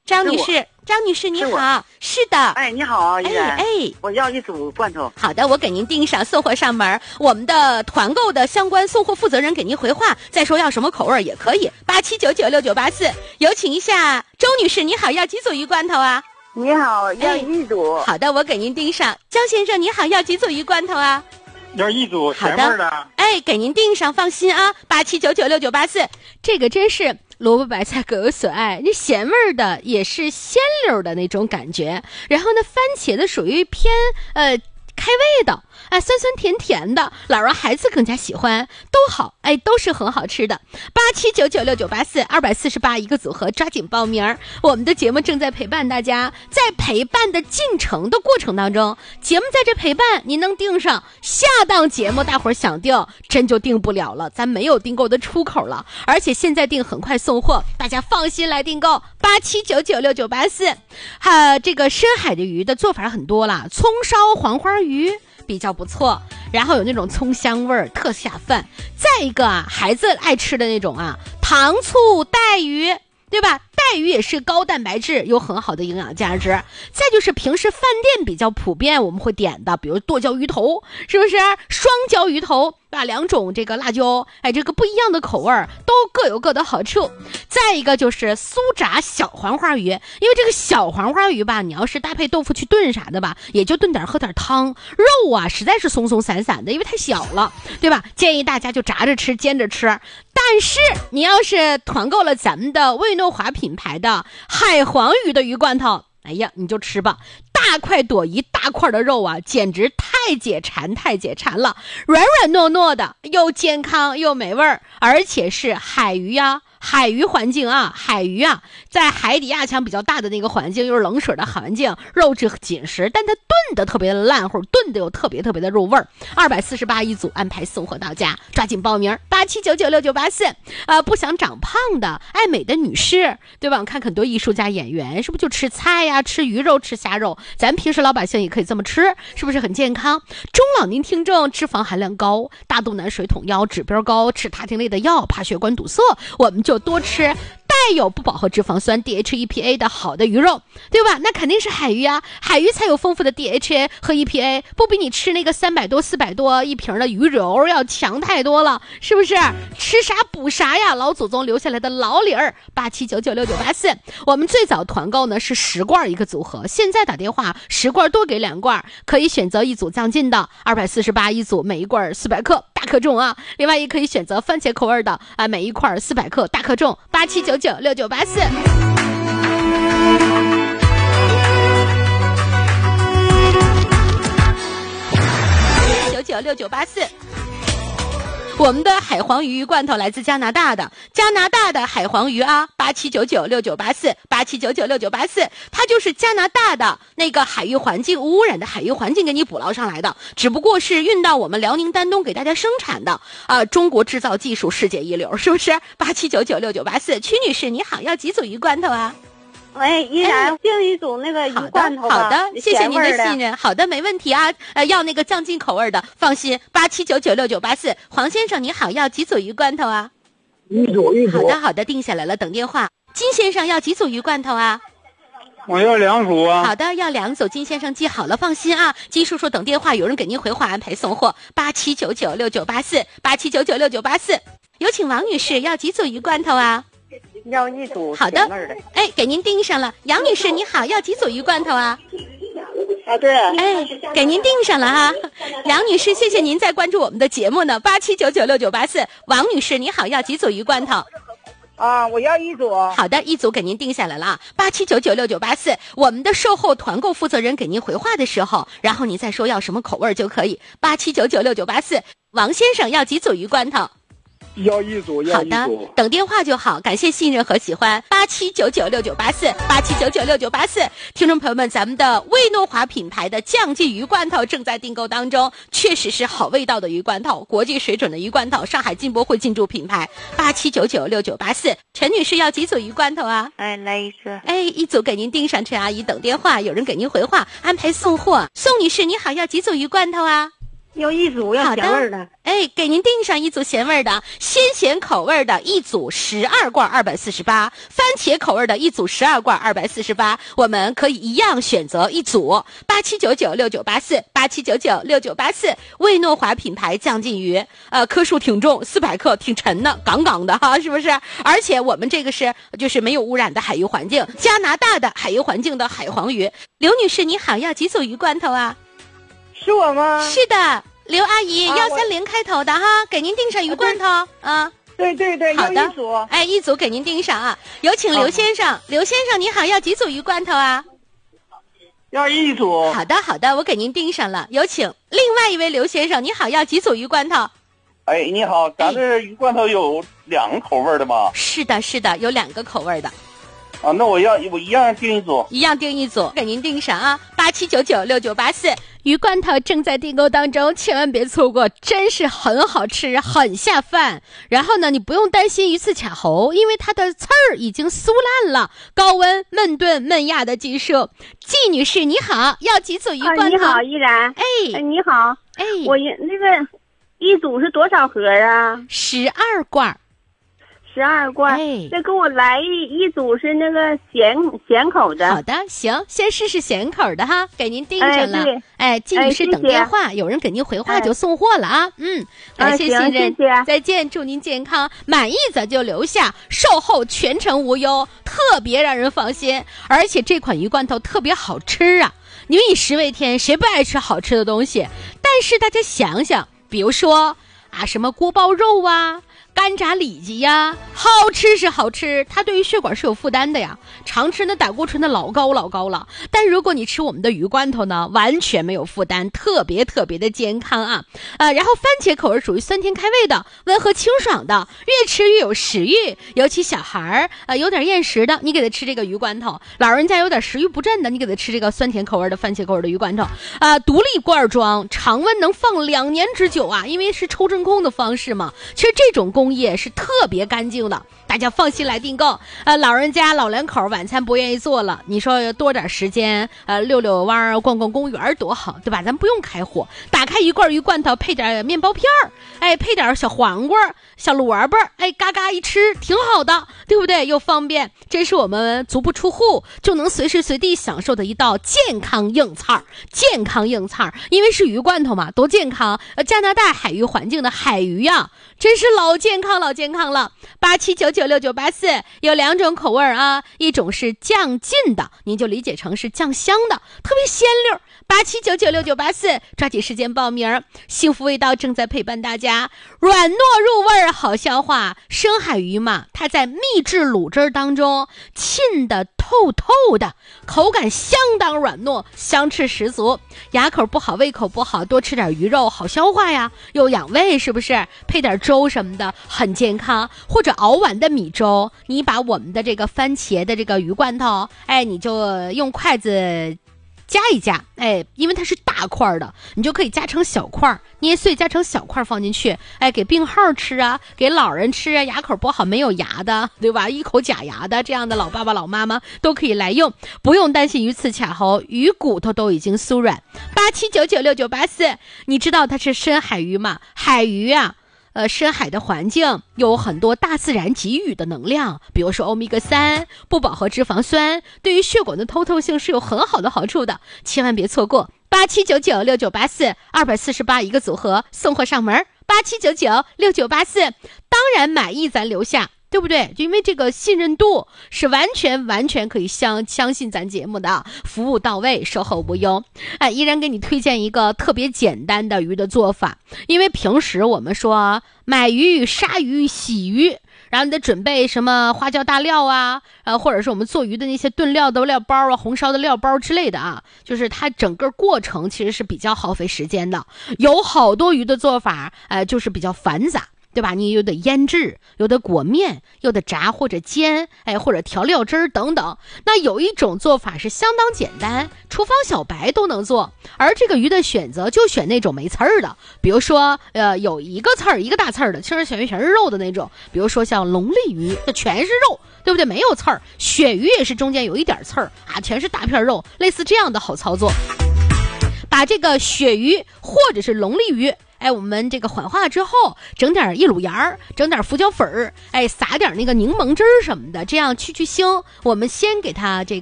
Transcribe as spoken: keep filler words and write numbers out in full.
张女士，张女士你好，是的， 哎，你好，依然， 哎， 我要一组罐头。 好的，我给您订上，送货上门。我们的团购的相关送货负责人给您回话，再说要什么口味也可以。八七九九六九八四，有请一下周女士，你好，要几组鱼罐头啊？ 你好，要一组。 好的，我给您订上。江先生你好，要几组鱼罐头啊？ 要一组咸味的。 哎，给您订上，放心啊。八七九九六九八四，这个真是萝卜白菜各有所爱，这咸味的也是鲜溜的那种感觉，然后呢，番茄的属于偏呃开胃的，哎，酸酸甜甜的，老人孩子更加喜欢，都好，哎，都是很好吃的。八七九九六九八四，二百四十八一个组合，抓紧报名。我们的节目正在陪伴大家，在陪伴的进程的过程当中，节目在这陪伴，您能订上，下档节目大伙儿想订，真就订不了了，咱没有订购的出口了，而且现在订很快送货，大家放心来订购。八七九九六九八四，哈，这个深海的鱼的做法很多了，葱烧黄花鱼比较不错，然后有那种葱香味儿特下饭。再一个啊，孩子爱吃的那种啊，糖醋带鱼，对吧？带鱼也是高蛋白质，有很好的营养价值。再就是平时饭店比较普遍我们会点的，比如剁椒鱼头，是不是？双椒鱼头，把两种这个辣椒，哎，这个不一样的口味都各有各的好处。再一个就是酥炸小黄花鱼，因为这个小黄花鱼吧，你要是搭配豆腐去炖啥的吧，也就炖点喝点汤，肉啊实在是松松散散的，因为太小了，对吧？建议大家就炸着吃，煎着吃。但是你要是团购了咱们的魏诺华品牌的海黄鱼的鱼罐头，哎呀，你就吃吧，大块朵颐，大块的肉啊，简直太解馋太解馋了，软软糯糯的，又健康又美味儿，而且是海鱼呀、啊。海鱼环境啊，海鱼啊，在海底压强比较大的那个环境，又是冷水的环境，肉质紧实，但它炖的特别的烂，或者炖的有特别特别的肉味儿。二百四十八一组，安排送货到家，抓紧报名。八七九九六九八四，呃，不想长胖的，爱美的女士，对吧？我看很多艺术家演员，是不是就吃菜呀、吃鱼肉、吃虾肉？咱平时老百姓也可以这么吃，是不是很健康？中老年听众脂肪含量高，大肚腩、水桶腰、指标高，吃他汀类的药，怕血管堵塞，我们就多吃带有不饱和脂肪酸 D H E P A 的好的鱼肉，对吧？那肯定是海鱼啊，海鱼才有丰富的 D H A 和 E P A， 不比你吃那个三百多四百多一瓶的鱼油要强太多了，是不是？吃啥补啥呀，老祖宗留下来的老理儿。八七九九六九八四，我们最早团购呢是十罐一个组合，现在打电话十罐多给两罐，可以选择一组降劲的二百四十八一组，每一罐四百克大克重啊，另外也可以选择番茄口味的啊，每一块四百克大克重。八七九九六九八四，九九六九八四。我们的海黄鱼罐头来自加拿大的，加拿大的海黄鱼啊，八七九九六九八四，八七九九六九八四，它就是加拿大的那个海域环境无污染的海域环境给你捕捞上来的，只不过是运到我们辽宁丹东给大家生产的啊、呃，中国制造技术世界一流，是不是？八七九九六九八四，曲女士你好，要几组鱼罐头啊？ 喂，依然订一组那个鱼罐头吧。 好的，好的，谢谢您的信任。好的，没问题啊。呃，要那个降劲口味的，放心。八七九九六九八四，黄先生你好，要几组鱼罐头啊？ 一组一组。 好的，好的，定下来了，等电话。金先生要几组鱼罐头啊？ 我要两组啊。 好的，要两组，金先生记好了，放心啊。金叔叔等电话，有人给您回话安排送货。八七九九六九八四，八七九九六九八四，有请王女士，要几组鱼罐头啊？ 要一组好的，哎，给您订上了。杨女士你好，要几组鱼罐头啊？ 啊，对， 哎，给您订上了哈。杨女士，谢谢您在关注我们的节目呢。八七九九六九八四，王女士你好，要几组鱼罐头？ 啊，我要一组。 好的，一组给您定下来了啊。八七九九六九八四，我们的售后团购负责人给您回话的时候，然后你再说要什么口味就可以。八七九九六九八四，王先生要几组鱼罐头？ 要一组，要一组。 好的，等电话就好。感谢信任和喜欢。八七九九六九八四，八七九九六九八四，听众朋友们，咱们的魏诺华品牌的酱剂鱼罐头正在订购当中，确实是好味道的鱼罐头，国际水准的鱼罐头，上海进博会进驻品牌。八七九九六九八四，陈女士要几组鱼罐头啊？ 哎，来一个。 哎，一组给您订上，陈阿姨等电话，有人给您回话安排送货。宋女士你好，要几组鱼罐头啊？ 要一组要咸味的。 哎，给您订上一组咸味的，鲜咸口味的一组十二罐二百四十八，番茄口味的一组十二罐二百四十八，我们可以一样选择一组八七九九六九八四八七九九六九八四，魏诺华品牌酱鲫鱼，呃，克数挺重，四百克，挺沉的，杠杠的哈，是不是？而且我们这个是就是没有污染的海鱼环境，加拿大的海鱼环境的海黄鱼。刘女士你好，要几组鱼罐头啊？ 是我吗？ 是的。刘阿姨，幺三零开头的哈，给您订上鱼罐头啊。 对对对， 好的， 一组， 哎，一组给您订上啊。有请刘先生，刘先生你好，要几组鱼罐头啊？ 要一组。 好的好的，我给您订上了。有请另外一位刘先生，你好，要几组鱼罐头？ 哎，你好，咱这鱼罐头有两个口味的吗？ 是的是的，有两个口味的。 啊，那我要我一样订一组， 一样订一组，给您订上啊，八七九九六九八四。鱼罐头正在订购当中，千万别错过，真是很好吃，很下饭。然后呢，你不用担心鱼刺卡喉，因为它的刺儿已经酥烂了，高温焖炖焖压的技术。季女士你好，要几组鱼罐头？ 啊、你好，依然。 哎， 哎你好。 哎， 我那个一组是多少盒啊？ 十二罐。 十二罐， 哎， 再给我来一一组是那个咸咸口的。 好的，行，先试试咸口的哈，给您订上了。 哎， 哎，季女士等电话，有人给您回话就送货了啊。嗯，感谢信任， 谢谢， 再见，祝您健康，满意咱就留下，售后全程无忧，特别让人放心。而且这款鱼罐头特别好吃啊，民以食为天，谁不爱吃好吃的东西？但是大家想想，比如说啊，什么锅包肉啊。干炸里脊呀，好吃是好吃，它对于血管是有负担的呀。常吃那胆固醇的老高老高了，但如果你吃我们的鱼罐头呢，完全没有负担，特别特别的健康啊。呃，然后番茄口味属于酸甜开胃的，温和清爽的，越吃越有食欲。尤其小孩儿呃有点厌食的，你给他吃这个鱼罐头；老人家有点食欲不振的，你给他吃这个酸甜口味的番茄口味的鱼罐头。啊、呃，独立罐装，常温能放两年之久啊，因为是抽真空的方式嘛。其实这种工业是特别干净的，大家放心来订购。呃，老人家老两口晚餐不愿意做了，你说多点时间，呃，溜溜弯儿，逛逛公园多好，对吧？咱不用开火，打开一罐鱼罐头，配点面包片儿，哎，配点小黄瓜、小萝卜，哎，嘎嘎一吃，挺好的，对不对？又方便，这是我们足不出户就能随时随地享受的一道健康硬菜儿。健康硬菜儿，因为是鱼罐头嘛，多健康！呃，加拿大海域环境的海鱼呀、啊，真是老健康老健康了。八七九九六九八四有两种口味啊，一种是酱劲的，您就理解成是酱香的，特别鲜溜。八七九九六九八四，抓紧时间报名。幸福味道正在陪伴大家，软糯入味儿，好消化。深海鱼嘛，它在秘制卤汁当中沁的透透的，口感相当软糯，香气十足。牙口不好，胃口不好，多吃点鱼肉好消化呀，又养胃，是不是？配点粥什么的，很健康。或者熬完的米粥，你把我们的这个番茄的这个鱼罐头，哎，你就用筷子夹一夹，哎，因为它是大块的，你就可以夹成小块，捏碎夹成小块放进去，哎，给病号吃啊，给老人吃啊，牙口不好没有牙的，对吧？一口假牙的这样的老爸爸老妈妈都可以来用，不用担心鱼刺卡喉，鱼骨头都已经酥软。八七九九六九八四，你知道它是深海鱼吗？海鱼啊。呃，深海的环境有很多大自然给予的能量，比如说欧米伽三、不饱和脂肪酸，对于血管的通透性是有很好的好处的，千万别错过。八七九九六九八四，二百四十八一个组合，送货上门。八七九九六九八四，当然满意咱留下。对不对？就因为这个信任度是完全完全可以相相信咱节目的，服务到位，售后无忧。哎，依然给你推荐一个特别简单的鱼的做法，因为平时我们说买鱼、杀鱼、洗鱼，然后你得准备什么花椒大料啊，呃，或者是我们做鱼的那些炖料的料包啊、红烧的料包之类的啊，就是它整个过程其实是比较耗费时间的。有好多鱼的做法，呃，就是比较繁杂。对吧？你有的腌制，有的裹面，有的炸或者煎，哎，或者调料汁儿等等。那有一种做法是相当简单，厨房小白都能做。而这个鱼的选择就选那种没刺儿的，比如说，呃，有一个刺儿一个大刺儿的，其实全全是肉的那种。比如说像龙利鱼，这全是肉，对不对？没有刺儿。鳕鱼也是中间有一点刺儿啊，全是大片肉，类似这样的好操作。 把这个鳕鱼或者是龙利鱼，哎，我们这个缓化之后，整点一卤盐儿，整点胡椒粉儿，哎，撒点那个柠檬汁儿什么的，这样去去腥。我们先给它这个。